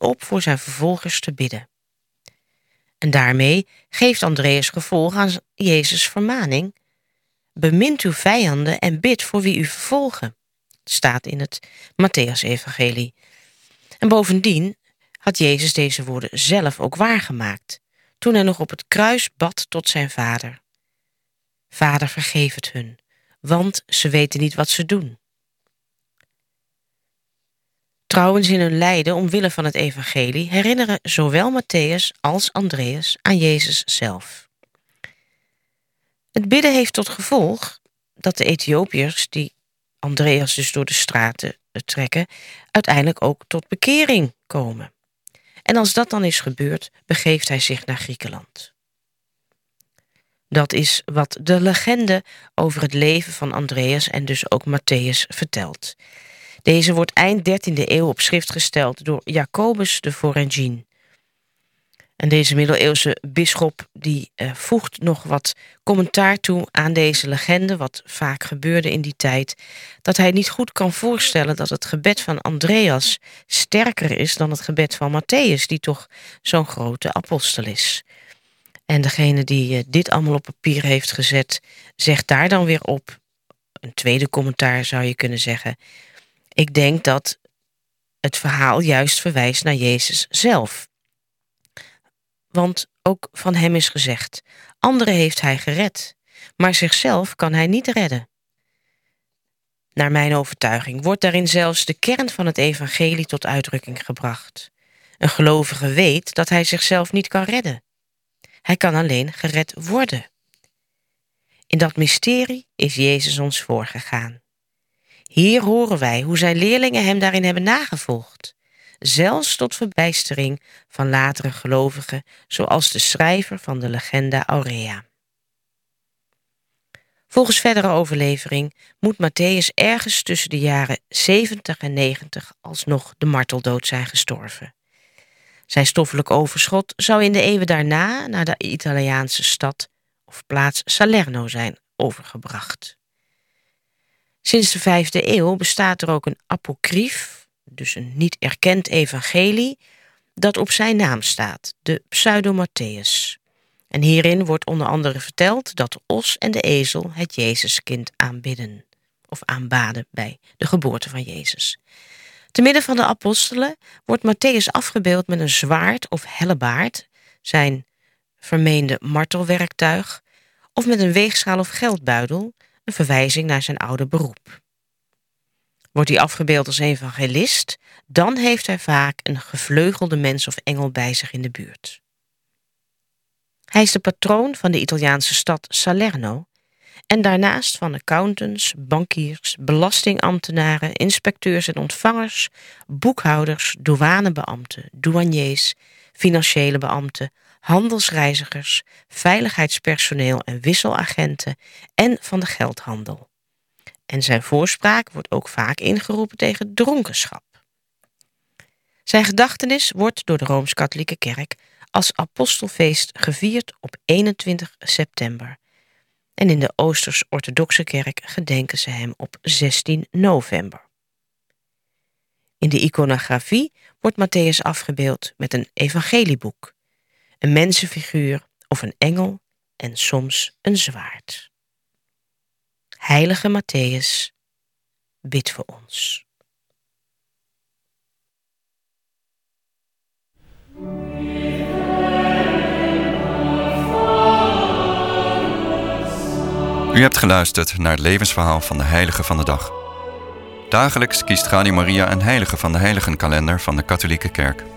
op voor zijn vervolgers te bidden. En daarmee geeft Andreas gevolg aan Jezus' vermaning: bemint uw vijanden en bid voor wie u vervolgen. Het staat in het Mattheüs-evangelie. En bovendien had Jezus deze woorden zelf ook waargemaakt, toen hij nog op het kruis bad tot zijn Vader: Vader, vergeef het hun, want ze weten niet wat ze doen. Trouwens, in hun lijden omwille van het evangelie herinneren zowel Mattheüs als Andreas aan Jezus zelf. Het bidden heeft tot gevolg dat de Ethiopiërs, die Andreas dus door de straten trekken, uiteindelijk ook tot bekering komen. En als dat dan is gebeurd, begeeft hij zich naar Griekenland. Dat is wat de legende over het leven van Andreas en dus ook Mattheüs vertelt. Deze wordt eind 13e eeuw op schrift gesteld door Jacobus de Vorengine. En deze middeleeuwse bisschop die voegt nog wat commentaar toe aan deze legende, wat vaak gebeurde in die tijd, dat hij niet goed kan voorstellen dat het gebed van Andreas sterker is dan het gebed van Mattheüs, die toch zo'n grote apostel is. En degene die dit allemaal op papier heeft gezet, zegt daar dan weer op, een tweede commentaar zou je kunnen zeggen: ik denk dat het verhaal juist verwijst naar Jezus zelf. Want ook van hem is gezegd: anderen heeft hij gered, maar zichzelf kan hij niet redden. Naar mijn overtuiging wordt daarin zelfs de kern van het evangelie tot uitdrukking gebracht. Een gelovige weet dat hij zichzelf niet kan redden. Hij kan alleen gered worden. In dat mysterie is Jezus ons voorgegaan. Hier horen wij hoe zijn leerlingen hem daarin hebben nagevolgd, zelfs tot verbijstering van latere gelovigen, zoals de schrijver van de Legenda Aurea. Volgens verdere overlevering moet Mattheüs ergens tussen de jaren 70 en 90 alsnog de marteldood zijn gestorven. Zijn stoffelijk overschot zou in de eeuwen daarna naar de Italiaanse stad of plaats Salerno zijn overgebracht. Sinds de 5e eeuw bestaat er ook een apocryf, dus een niet erkend evangelie, dat op zijn naam staat, de Pseudo-Mattheüs. En hierin wordt onder andere verteld dat de os en de ezel het Jezuskind aanbidden, of aanbaden bij de geboorte van Jezus. Te midden van de apostelen wordt Mattheüs afgebeeld met een zwaard of hellebaard, zijn vermeende martelwerktuig, of met een weegschaal of geldbuidel, een verwijzing naar zijn oude beroep. Wordt hij afgebeeld als evangelist, dan heeft hij vaak een gevleugelde mens of engel bij zich in de buurt. Hij is de patroon van de Italiaanse stad Salerno en daarnaast van accountants, bankiers, belastingambtenaren, inspecteurs en ontvangers, boekhouders, douanebeambten, douaniers, financiële beambten, handelsreizigers, veiligheidspersoneel en wisselagenten en van de geldhandel. En zijn voorspraak wordt ook vaak ingeroepen tegen dronkenschap. Zijn gedachtenis wordt door de Rooms-Katholieke Kerk als apostelfeest gevierd op 21 september. En in de Oosters-Orthodoxe Kerk gedenken ze hem op 16 november. In de iconografie wordt Mattheüs afgebeeld met een evangelieboek, een mensenfiguur of een engel en soms een zwaard. Heilige Mattheüs, bid voor ons. U hebt geluisterd naar het levensverhaal van de Heilige van de Dag. Dagelijks kiest Radio Maria een heilige van de Heiligenkalender van de Katholieke Kerk.